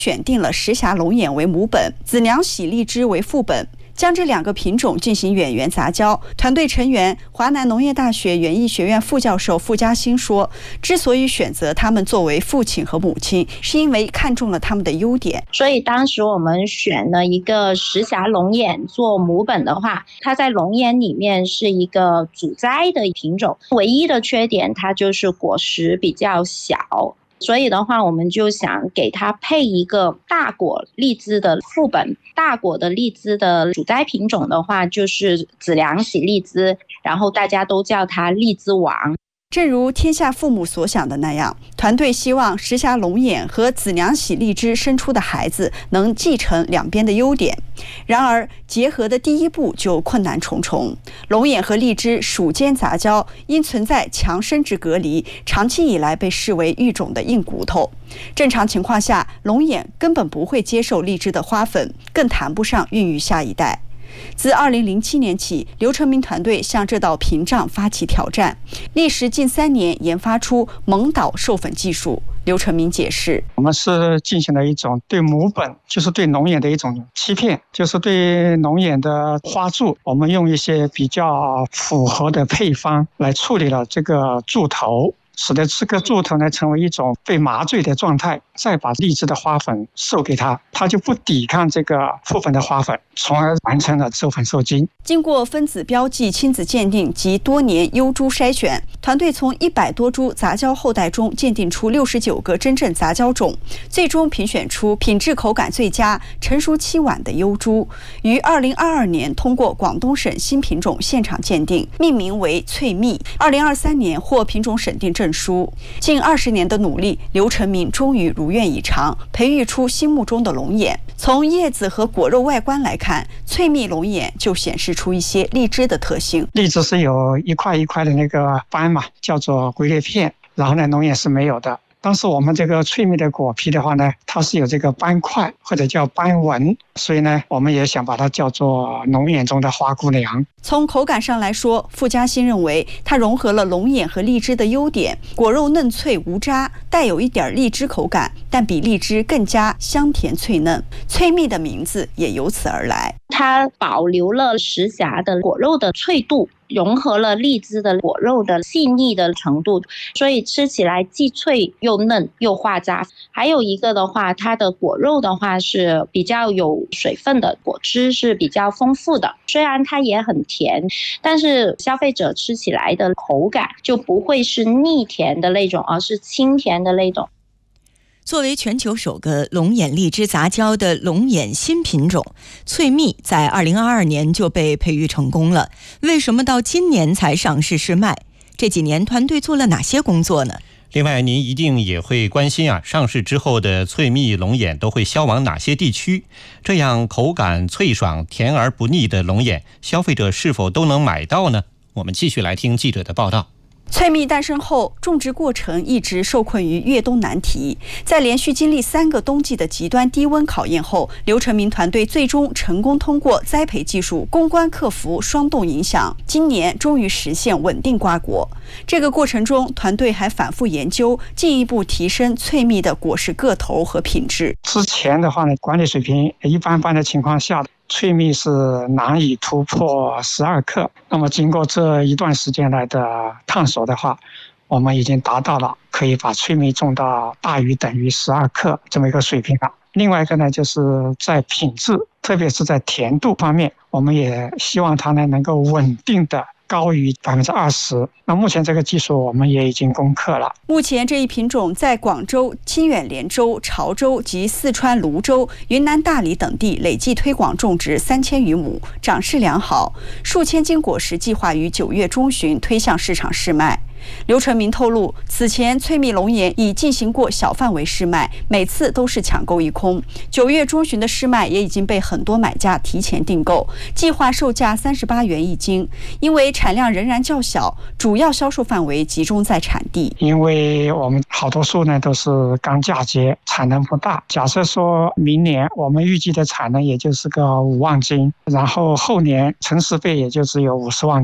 选定了石峡龙眼为母本，子娘喜荔枝为副本，将这2个品种进行远缘杂交。团队成员华南农业大学园艺学院副教授傅嘉兴说，之所以选择他们作为父亲和母亲，是因为看中了他们的优点。 所以当时我们选了一个石峡龙眼做母本的话，它在龙眼里面是一个主栽的品种，唯一的缺点它就是果实比较小。所以的话，我们就想给它配一个大果荔枝的副本。大果的荔枝的主栽品种的话，就是子良喜荔枝，然后大家都叫它荔枝王。 正如天下父母所想的那样，团队希望石峡龙眼和子良喜荔枝生出的孩子能继承两边的优点。然而，结合的第一步就困难重重。龙眼和荔枝属间杂交，因存在强生殖隔离，长期以来被视为育种的硬骨头。正常情况下，龙眼根本不会接受荔枝的花粉，更谈不上孕育下一代。自2007年起，刘成明团队向这道屏障发起挑战，历时近3年研发出蒙导授粉技术。刘成明解释， 我们是进行了一种对母本，就是对龙眼的一种欺骗，就是对龙眼的花柱，我们用一些比较符合的配方来处理了这个柱头，使得这个柱头呢成为一种被麻醉的状态，再把荔枝的花粉授给它，它就不抵抗这个副粉的花粉，从而完成了授粉受精。 经过分子标记、亲子鉴定及多年优株筛选，团队从100多株杂交后代中鉴定出69个真正杂交种，最终评选出品质口感最佳、成熟期晚的优株，于2022年通过广东省新品种现场鉴定，命名为翠蜜。2023年获品种审定证书。近20年的努力，刘成明终于如愿以偿，培育出心目中的龙眼。从叶子和果肉外观来看，翠蜜龙眼就显示出一些荔枝的特性。 荔枝是有一块一块的那个斑嘛，叫做龟裂片，然后呢，龙眼是没有的。但是我们这个翠蜜的果皮的话呢，它是有这个斑块或者叫斑纹，所以呢，我们也想把它叫做龙眼中的花姑娘。 从口感上来说，傅嘉欣认为它融合了龙眼和荔枝的优点，果肉嫩脆无渣，带有一点荔枝口感，但比荔枝更加香甜脆嫩。翠蜜的名字也由此而来。 它保留了石峡的果肉的脆度，融合了荔枝的果肉的细腻的程度，所以吃起来既脆又嫩又化渣。还有一个的话，它的果肉的话是比较有水分的，果汁是比较丰富的。虽然它也很甜，但是消费者吃起来的口感就不会是腻甜的那种，而是清甜的那种。 作为全球首个龙眼荔枝杂交的龙眼新品种，翠蜜在2022年就被培育成功了。为什么到今年才上市试卖？这几年团队做了哪些工作呢？ 另外，您一定也会关心上市之后的翠蜜龙眼都会销往哪些地区？这样口感脆爽、甜而不腻的龙眼，消费者是否都能买到呢？我们继续来听记者的报道。 翠蜜诞生后，种植过程一直受困于越冬难题。在连续经历3个冬季的极端低温考验后，刘成明团队最终成功通过栽培技术攻关克服霜冻影响，今年终于实现稳定瓜果。这个过程中，团队还反复研究，进一步提升翠蜜的果实个头和品质。 之前的话呢，管理水平一般般的情况下，翠蜜是难以突破12克。那么经过这一段时间来的探索的话，我们已经达到了可以把翠蜜种到大于等于12克这么一个水平了。另外一个呢，就是在品质，特别是在甜度方面，我们也希望它呢能够稳定的高于20%。那目前这个技术我们也已经攻克了。 目前这一品种在广州、清远连州、潮州及四川泸州、云南大理等地累计推广种植3000余亩，长势良好。数千斤果实计划于9月中旬推向市场试卖。刘成明透露，此前翠蜜龙眼已进行过小范围试卖，每次都是抢购一空。9月中旬的试卖也已经被很多买家提前订购，计划售价38元一斤。因为产量仍然较小，主要销售范围集中在产地。 因为我们好多树呢都是刚嫁接，产能不大。假设说明年我们预计的产能也就是个5万斤，然后后年成10倍也就只有50万斤。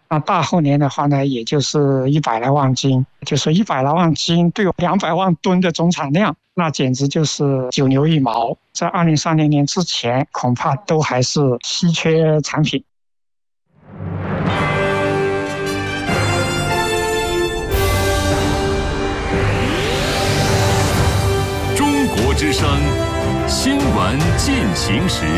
那大后年的话呢，也就是100来万斤，就是100来万斤对200万吨的总产量，那简直就是九牛一毛。在2030年之前，恐怕都还是稀缺产品。 中国之声新闻进行时。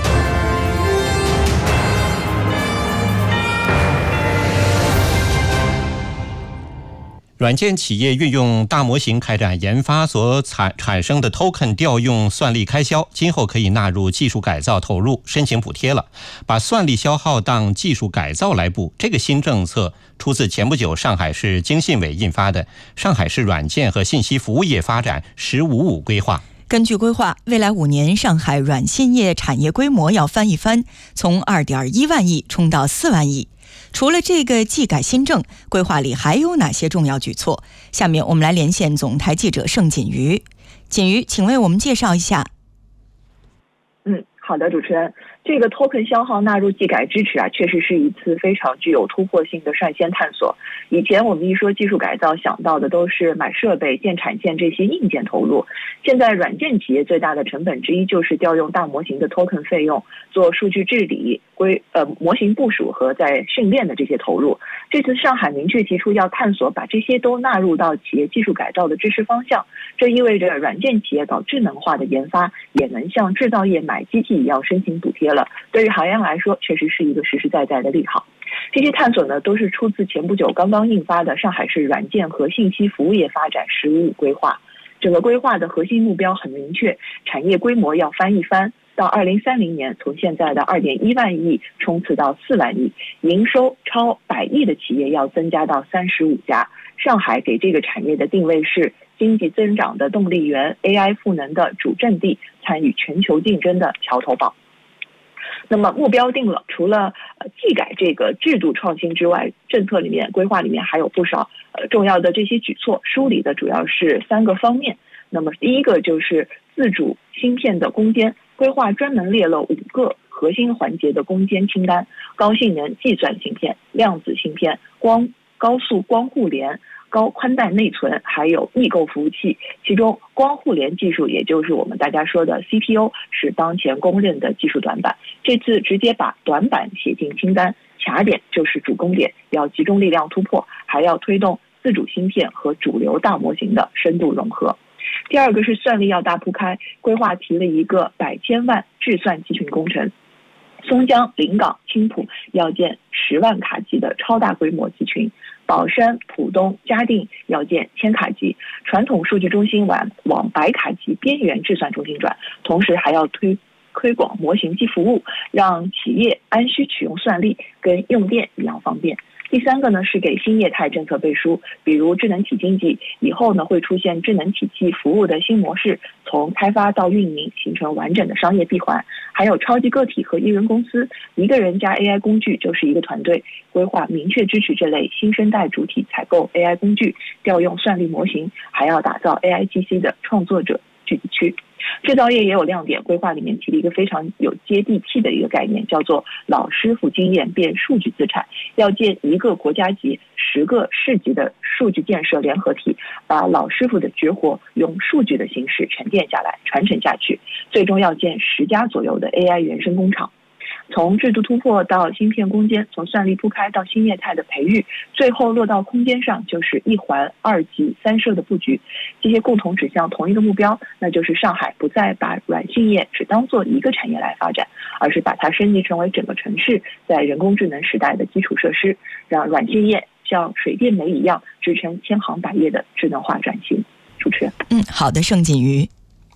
软件企业运用大模型开展研发所产生的 token 调用算力开销，今后可以纳入技术改造投入申请补贴了，把算力消耗当技术改造来补。这个新政策出自前不久上海市经信委印发的《上海市软件和信息服务业发展“15+5”规划》。 根据规划，未来5年上海软信业产业规模要翻一番，从2.1万亿冲到4万亿。除了这个技改新政，规划里还有哪些重要举措？下面我们来连线总台记者盛锦瑜。锦瑜，请为我们介绍一下。 好的，主持人，这个 token 消耗纳入技改支持确实是一次非常具有突破性的率先探索。以前我们一说技术改造，想到的都是买设备、建产线这些硬件投入。现在软件企业最大的成本之一就是调用大模型的 token 费用，做数据治理、模型部署和在训练的这些投入。这次上海明确提出要探索把这些都纳入到企业技术改造的支持方向，这意味着软件企业搞智能化的研发也能像制造业买机器一样申请补贴了。对于行业来说，确实是一个实实在在的利好。这些探索呢，都是出自前不久刚刚印发的上海市软件和信息服务业发展“15+5”规划。整个规划的核心目标很明确，产业规模要翻一番，到2030年从现在的2.1万亿冲刺到4万亿，营收超100亿的企业要增加到35家。上海给这个产业的定位是经济增长的动力源， AI 赋能的主阵地，参与全球竞争的桥头堡。那么目标定了，除了技改这个制度创新之外，政策里面规划里面还有不少重要的这些举措，梳理的主要是3个方面。那么第一个就是自主芯片的攻坚，规划专门列了5个核心环节的攻坚清单：高性能计算芯片、量子芯片、高速光互联、高宽带内存，还有异构服务器。其中光互联技术，也就是我们大家说的 CPU， 是当前公认的技术短板。这次直接把短板写进清单，卡点就是主攻点，要集中力量突破，还要推动自主芯片和主流大模型的深度融合。第二个是算力要大铺开，规划提了一个100千万智算集群工程。松江、临港、青浦要建10万卡级的超大规模集群，宝山、浦东、嘉定要建1000卡级，传统数据中心往100卡级边缘智算中心转，同时还要推广模型机服务，让企业按需取用算力，跟用电一样方便。第3个呢是给新业态政策背书，比如智能体经济以后呢会出现智能体系服务的新模式，从开发到运营形成完整的商业闭环。还有超级个体和一人公司，一个人加 AI 工具就是一个团队，规划明确支持这类新生代主体采购 AI 工具，调用算力模型，还要打造 AIGC 的创作者聚集区。制造业也有亮点，规划里面提了一个非常有接地气的一个概念，叫做老师傅经验变数据资产，要建1个国家级、10个市级的数据建设联合体，把老师傅的绝活用数据的形式沉淀下来，传承下去，最终要建10家左右的 AI 原生工厂。从制度突破到芯片攻坚，从算力铺开到新业态的培育，最后落到空间上，就是1环、2级、3摄的布局。这些共同指向同一个目标，那就是上海不再把软信业只当做一个产业来发展，而是把它升级成为整个城市在人工智能时代的基础设施，让软信业像水电煤一样支撑千行百业的智能化转型。主持人， 好的，盛锦瑜。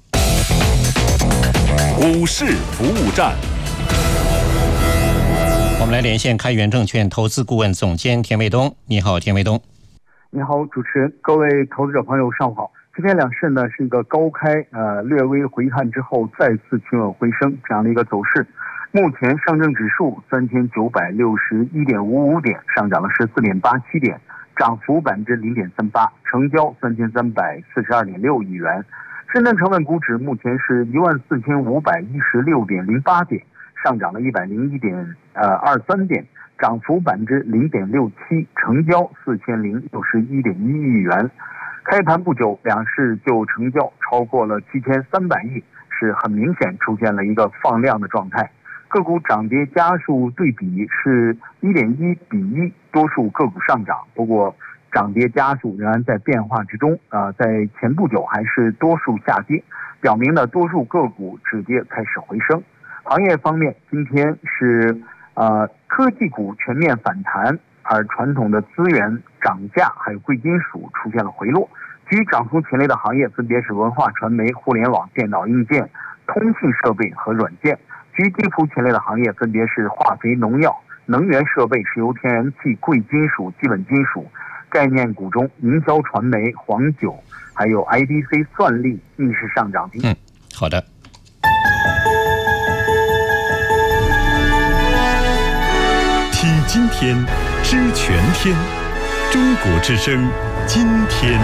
股市服务站。 我们来连线开源证券投资顾问总监田卫东。你好，田卫东。 你好，主持人，各位投资者朋友，上午好。今天两市呢是一个高开，略微回探之后再次企稳回升这样的一个走势。目前上证指数3961.55点，上涨了14.87点，涨幅0.38%，成交3342.6亿元。深圳成分股指目前是14516.08点。 上涨了101.23点，涨幅0.67%，成交4061.1亿元。开盘不久，两市就成交超过了7300亿，是很明显出现了一个放量的状态。个股涨跌家数对比是1.1比1，多数个股上涨，不过涨跌家数仍然在变化之中。在前不久还是多数下跌，表明呢多数个股止跌开始回升。行业方面，今天是科技股全面反弹，而传统的资源涨价还有贵金属出现了回落。居涨幅前列的行业分别是文化传媒、互联网、电脑硬件、通信设备和软件。居跌幅前列的行业分别是化肥、农药、能源设备、石油天然气、贵金属、基本金属。概念股中，营销传媒、黄酒还有 IDC 算力逆势上涨。 好的。 听今天，知全天，中国之声，今天。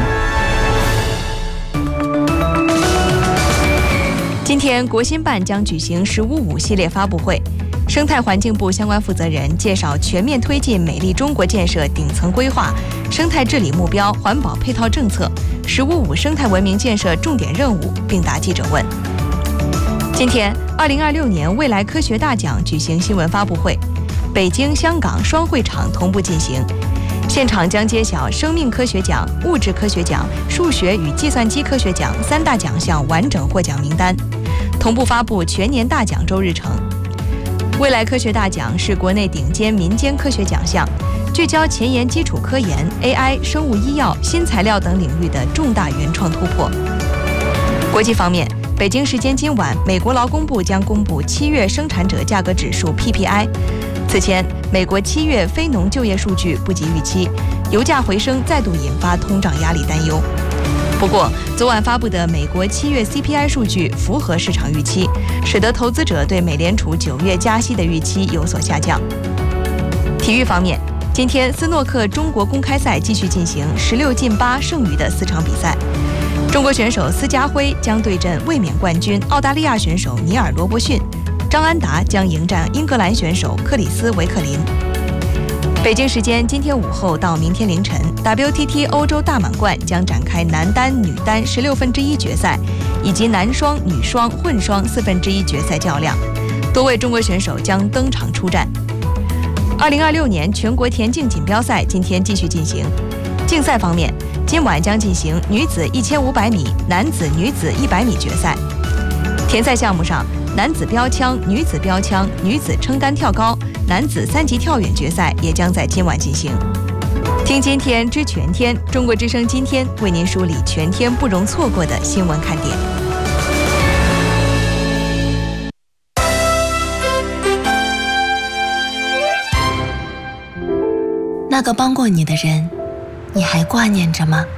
今天，国新办将举行“十五五”系列发布会，生态环境部相关负责人介绍全面推进美丽中国建设顶层规划、生态治理目标、环保配套政策、“十五五”生态文明建设重点任务，并答记者问。今天，2026年未来科学大奖举行新闻发布会，北京、香港双会场同步进行。现场将揭晓生命科学奖、物质科学奖、数学与计算机科学奖3大奖项完整获奖名单，同步发布全年大奖周日程。未来科学大奖是国内顶尖民间科学奖项，聚焦前沿基础科研、AI、生物医药、新材料等领域的重大原创突破。国际方面，北京时间今晚，美国劳工部将公布7月生产者价格指数 PPI。此前，美国7月非农就业数据不及预期，油价回升再度引发通胀压力担忧。不过，昨晚发布的美国7月 CPI 数据符合市场预期，使得投资者对美联储9月加息的预期有所下降。体育方面，今天斯诺克中国公开赛继续进行16进8剩余的4场比赛。中国选手斯家辉将对阵卫冕冠军澳大利亚选手尼尔·罗伯逊，张安达将迎战英格兰选手克里斯·维克林。北京时间今天午后到明天凌晨 ，WTT 欧洲大满贯将展开男单、女单1/16决赛，以及男双、女双、混双1/4决赛较量，多位中国选手将登场出战。2026年全国田径锦标赛今天继续进行。竞赛方面，今晚将进行女子1500米、男子、女子100米决赛。田赛项目上，男子标枪、女子标枪、女子撑杆跳高、男子3级跳远决赛也将在今晚进行。听今天知全天，中国之声今天为您梳理全天不容错过的新闻看点。 那个帮过你的人，你还挂念着吗？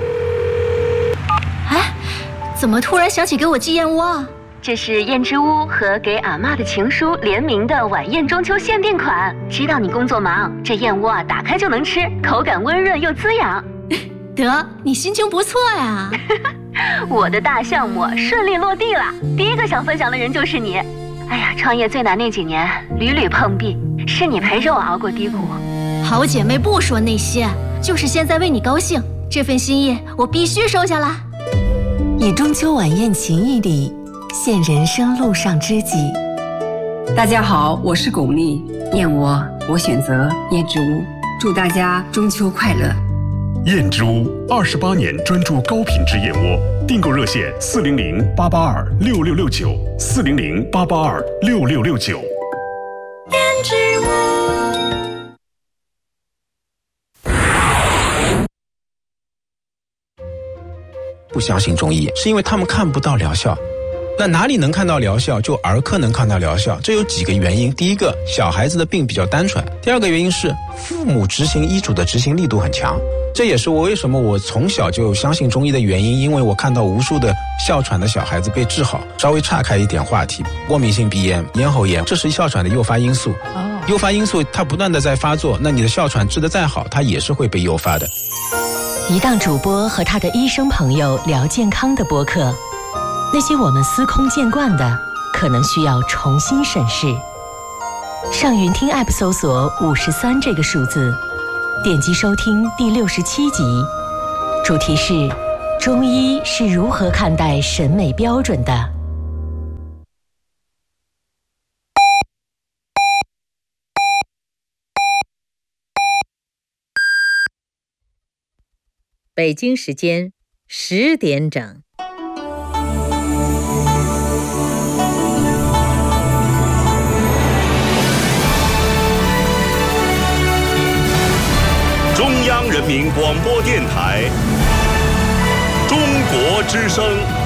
哎，怎么突然想起给我寄燕窝啊？ 这是燕之屋和给阿嬷的情书联名的晚宴中秋限定款。知道你工作忙，这燕窝啊打开就能吃，口感温润又滋养。 得，你心情不错呀。 我的大项目顺利落地了，第一个想分享的人就是你。哎呀，创业最难那几年，屡屡碰壁，是你陪着我熬过低谷。 好姐妹不说那些，就是现在为你高兴，这份心意我必须收下啦。 以中秋晚宴情谊礼，献人生路上知己。 大家好，我是巩俐，燕窝我选择燕之屋，祝大家中秋快乐。 燕之屋28年专注高品质燕窝，订购热线400-882-6669，400-882-6669。 燕之屋。 不相信中医，是因为他们看不到疗效。那哪里能看到疗效？就儿科能看到疗效，这有几个原因。第一个，小孩子的病比较单纯；第二个原因是父母执行医嘱的执行力度很强。这也是我为什么我从小就相信中医的原因，因为我看到无数的哮喘的小孩子被治好。稍微岔开一点话题，过敏性鼻炎、咽喉炎，这是哮喘的诱发因素。诱发因素它不断的在发作，那你的哮喘治得再好，它也是会被诱发的。 一档主播和他的医生朋友聊健康的播客，那些我们司空见惯的，可能需要重新审视。 上云听 App 搜索53这个数字，点击收听第67集，主题是中医是如何看待审美标准的。 北京时间10点整。 中央人民广播电台，中国之声。